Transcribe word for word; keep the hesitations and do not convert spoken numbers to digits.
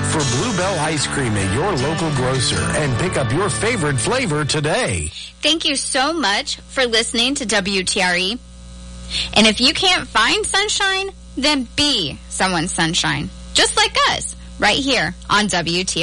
for Bluebell Ice Cream at your local grocer and pick up your favorite flavor today. Thank you so much for listening to W T R E. And if you can't find sunshine, then be someone's sunshine. Just like us, right here on W T R E.